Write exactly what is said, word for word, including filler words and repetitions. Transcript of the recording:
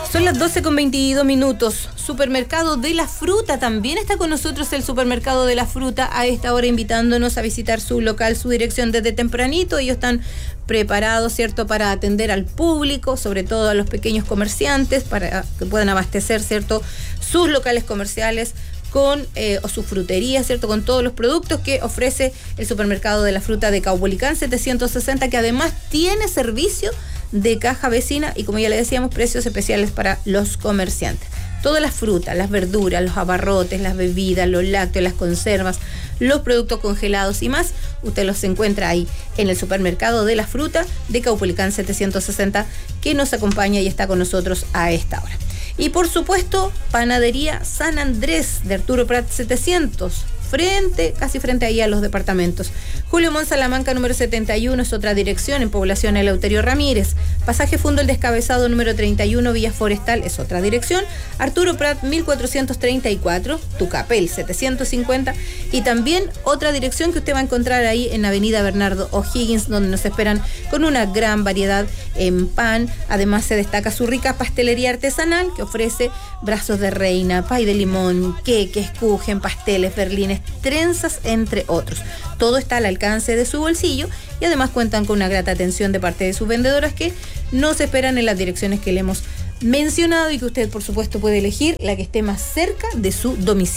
Son las doce con veintidós minutos. Supermercado de la Fruta. También está con nosotros el Supermercado de la Fruta a esta hora, invitándonos a visitar su local, su dirección desde tempranito. Ellos están preparados, ¿cierto?, para atender al público, sobre todo a los pequeños comerciantes, para que puedan abastecer, ¿cierto?, sus locales comerciales con eh, o su frutería, ¿cierto?, con todos los productos que ofrece el Supermercado de la Fruta de Caupolicán setecientos sesenta, que además tiene servicio de caja vecina y, como ya le decíamos, precios especiales para los comerciantes. Todas las frutas, las verduras, los abarrotes, las bebidas, los lácteos, las conservas, los productos congelados y más, usted los encuentra ahí en el Supermercado de la Fruta de Caupolicán setecientos sesenta, que nos acompaña y está con nosotros a esta hora. Y por supuesto, Panadería San Andrés de Arturo Prat setecientos, frente, casi frente ahí a los departamentos. Julio Montt Salamanca número setenta y uno es otra dirección, en Población Eleuterio Ramírez. Pasaje Fundo El Descabezado número treinta y uno, Villa Forestal, es otra dirección. Arturo Prat mil cuatrocientos treinta y cuatro, Tucapel setecientos cincuenta. Y también otra dirección que usted va a encontrar ahí en Avenida Bernardo O'Higgins, donde nos esperan con una gran variedad en pan. Además se destaca su rica pastelería artesanal, que ofrece brazos de reina, pay de limón, queques, kuchen, pasteles, berlines, trenzas, entre otros. Todo está al alcance de su bolsillo y además cuentan con una grata atención de parte de sus vendedoras, que nos esperan en las direcciones que le hemos mencionado y que usted, por supuesto, puede elegir la que esté más cerca de su domicilio.